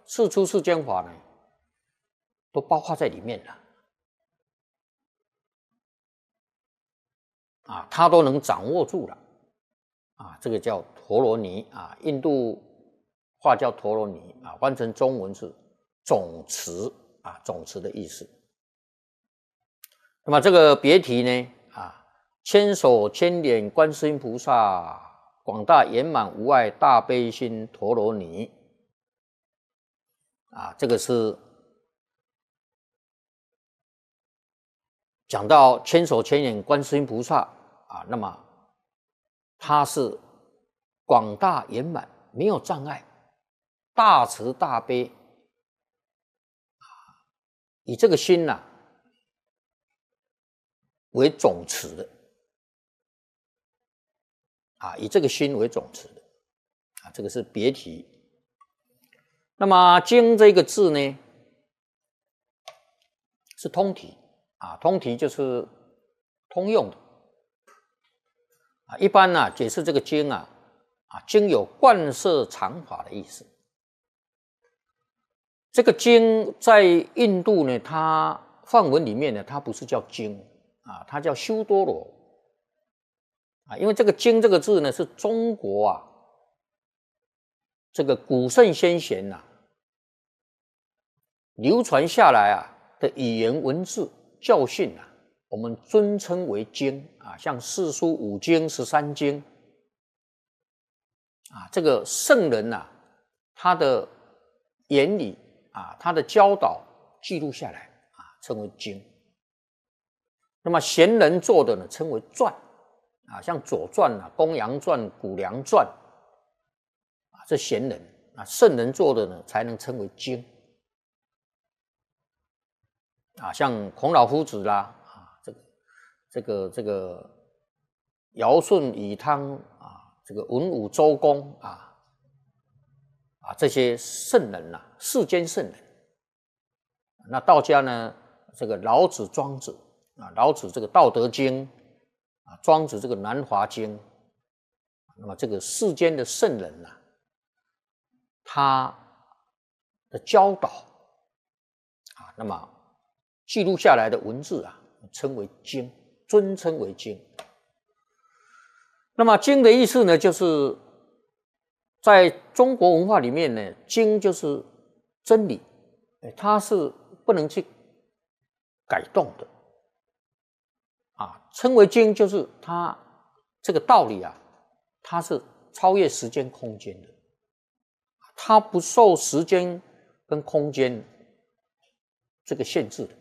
世出世间法呢，都包括在里面了。啊，他都能掌握住了。啊，这个叫陀罗尼啊，印度话叫陀罗尼啊，翻成中文是总持啊，总持的意思。那么这个别题呢啊，千手千脸观世音菩萨，广大圆满无碍大悲心陀罗尼啊，这个是讲到千手千眼观世音菩萨啊，那么他是广大圆满，没有障碍，大慈大悲，以这个心呐为总持的啊，以这个心为总持的啊，这个是别题。那么经这个字呢，是通题啊，通题就是通用的。一般呢，解释这个经啊，经有贯摄常法的意思。这个经在印度呢，它梵文里面呢，它不是叫经啊，它叫修多罗啊。因为这个经这个字呢，是中国啊这个古圣先贤呐流传下来啊的语言文字教训啊，我们尊称为经啊，像四书五经、13经啊，这个圣人啊，他的言语啊，他的教导记录下来啊，称为经。那么贤人做的呢，称为传啊，像《左传》啊、《公羊传》、《谷梁传》啊，这贤人啊，圣人做的呢，才能称为经啊，像孔老夫子啦啊，这个尧舜禹汤啊，这个文武周公啊，这些圣人啊，世间圣人。那道家呢，这个老子、庄子啊，老子这个《道德经》啊，庄子这个《南华经》。那么这个世间的圣人啊，他的教导啊，那么记录下来的文字啊，称为经，尊称为经。那么经的意思呢，就是在中国文化里面呢，经就是真理，它是不能去改动的啊。称为经就是它这个道理啊，它是超越时间空间的，它不受时间跟空间这个限制的。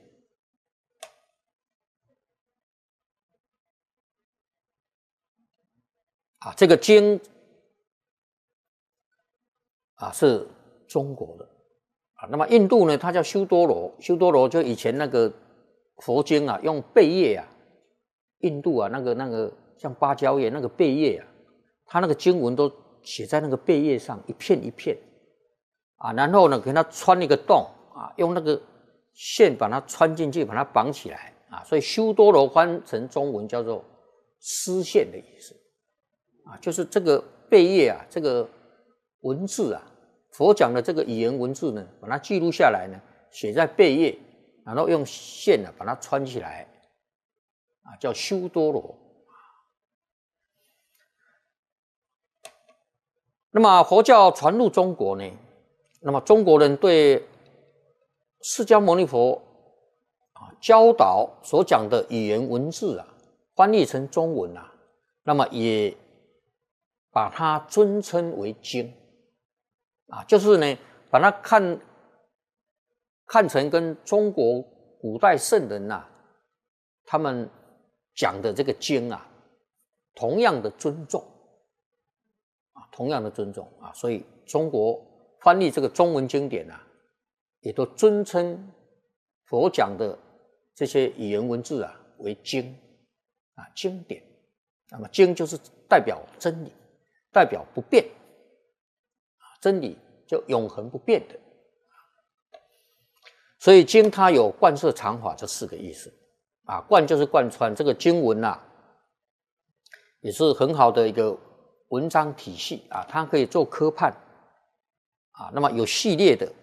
啊，这个经啊是中国的啊，那么印度呢，它叫修多罗，修多罗就以前那个佛经啊，用贝叶啊，印度啊那个像芭蕉叶那个贝叶啊，它那个经文都写在那个贝叶上，一片一片啊，然后呢给它穿一个洞啊，用那个线把它穿进去，把它绑起来啊，所以修多罗翻成中文叫做丝线的意思。啊，就是这个贝叶啊，这个文字啊，佛讲的这个语言文字呢，把它记录下来呢，写在贝叶，然后用线呢把它穿起来，啊，叫修多罗。那么佛教传入中国呢，那么中国人对释迦牟尼佛啊教导所讲的语言文字啊，翻译成中文啊，那么也把它尊称为经啊，就是呢，把它看成跟中国古代圣人啊，他们讲的这个经啊，同样的尊重啊，同样的尊重啊，所以中国翻译这个中文经典啊，也都尊称佛讲的这些语言文字啊为经啊，经典。那么经就是代表真理。代表不变，真理就永恒不变的，所以经它有贯摄常法这4个意思啊，贯就是贯穿这个经文啊，也是很好的一个文章体系啊，它可以做科判啊，那么有系列的